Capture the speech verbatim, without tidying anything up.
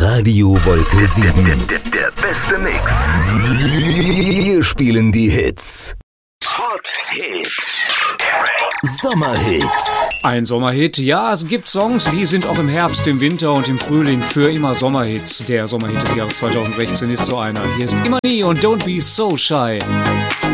Radio Wolke sieben. Der, der, der beste Mix. Wir spielen die Hits. Hot Hits. Sommerhits. Ein Sommerhit, ja, es gibt Songs, die sind auch im Herbst, im Winter und im Frühling für immer Sommerhits. Der Sommerhit des Jahres zweitausendsechzehn ist so einer. Hier ist Imani und Don't Be So Shy.